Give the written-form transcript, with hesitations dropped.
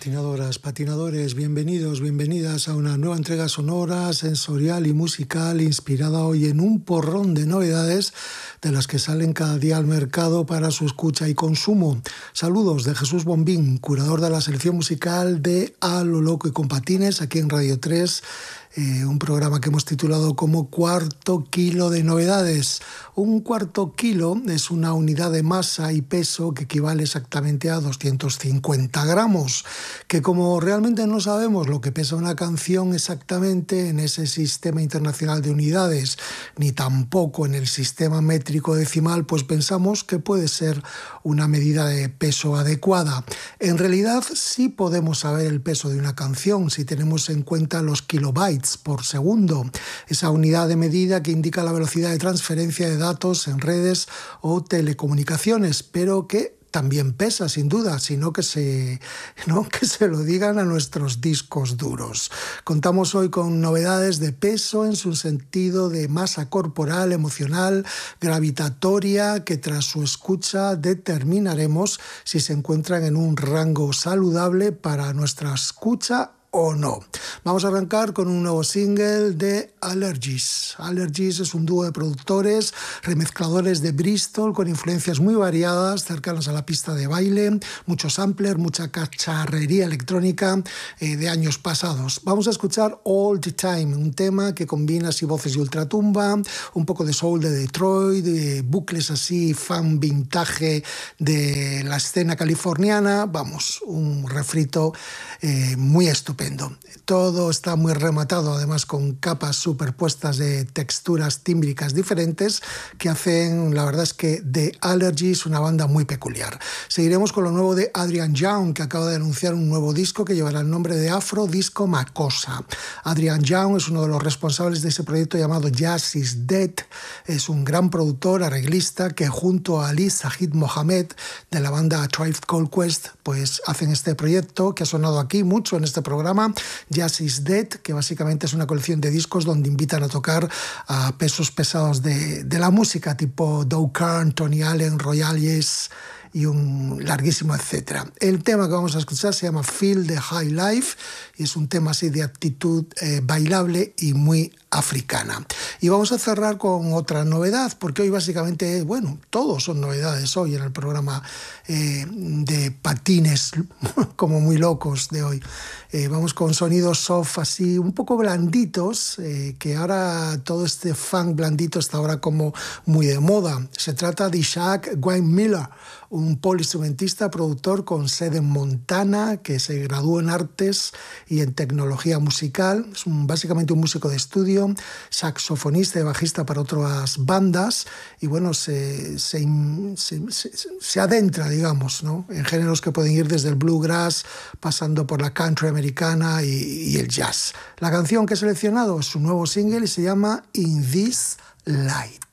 patinadoras, patinadores, bienvenidos, bienvenidas a una nueva entrega sonora, sensorial y musical inspirada hoy en un porrón de novedades de las que salen cada día al mercado para su escucha y consumo. Saludos de Jesús Bombín, curador de la selección musical de A lo Loco y con Patines aquí en Radio 3. Un programa que hemos titulado como Cuarto Kilo de Novedades. Un cuarto kilo es una unidad de masa y peso que equivale exactamente a 250 gramos, que como realmente no sabemos lo que pesa una canción exactamente en ese sistema internacional de unidades, ni tampoco en el sistema métrico decimal, pues pensamos que puede ser una medida de peso adecuada. En realidad sí podemos saber el peso de una canción si tenemos en cuenta los kilobytes por segundo, esa unidad de medida que indica la velocidad de transferencia de datos en redes o telecomunicaciones, pero que también pesa, sin duda, sino que se lo digan a nuestros discos duros. Contamos hoy con novedades de peso en su sentido de masa corporal, emocional, gravitatoria, que tras su escucha determinaremos si se encuentran en un rango saludable para nuestra escucha o no. Vamos a arrancar con un nuevo single de Allergies. Allergies es un dúo de productores, remezcladores de Bristol con influencias muy variadas, cercanas a la pista de baile, mucho sampler, mucha cacharrería electrónica de años pasados. Vamos a escuchar All the Time, un tema que combina así voces de ultratumba, un poco de soul de Detroit, de bucles así fan vintage de la escena californiana. Vamos, un refrito muy estupendo. Todo está muy rematado, además con capas superpuestas de texturas tímbricas diferentes que hacen, la verdad es que de Allergies una banda muy peculiar. Seguiremos con lo nuevo de Adrian Young, que acaba de anunciar un nuevo disco que llevará el nombre de Afro Disco Makossa. Adrian Young es uno de los responsables de ese proyecto llamado Jazz is Dead. Es un gran productor, arreglista, que junto a Ali Sahid Mohamed de la banda A Tribe Called Quest pues hacen este proyecto que ha sonado aquí mucho en este programa, Jazz is Dead, que básicamente es una colección de discos donde invitan a tocar a pesos pesados de la música, tipo Dow Kern, Tony Allen, Roy Ayers y un larguísimo etcétera. El tema que vamos a escuchar se llama Feel the High Life y es un tema así de actitud bailable y muy africana. Y vamos a cerrar con otra novedad, porque hoy básicamente, bueno, todos son novedades hoy en el programa de patines como muy locos de hoy. Vamos con sonidos soft así, un poco blanditos, que ahora todo este funk blandito está ahora como muy de moda. Se trata de Isaac Wayne Miller, un poliinstrumentista, productor con sede en Montana, que se graduó en artes y en tecnología musical. Es básicamente un músico de estudio, saxofonista y bajista para otras bandas, y bueno, se adentra, digamos, ¿no?, en géneros que pueden ir desde el bluegrass, pasando por la country americana y el jazz. La canción que he seleccionado es su nuevo single y se llama In This Light.